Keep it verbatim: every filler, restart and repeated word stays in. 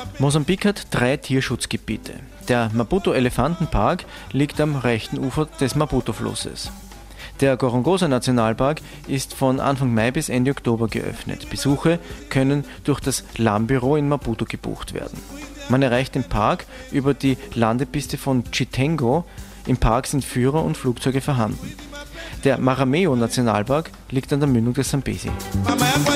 Mosambik hat drei Tierschutzgebiete. Der Maputo-Elefantenpark liegt am rechten Ufer des Maputo-Flusses. Der Gorongosa-Nationalpark ist von Anfang Mai bis Ende Oktober geöffnet. Besuche können durch das Lahmbüro in Maputo gebucht werden. Man erreicht den Park über die Landepiste von Chitengo. Im Park sind Führer und Flugzeuge vorhanden. Der Marameo-Nationalpark liegt an der Mündung des Sambesi.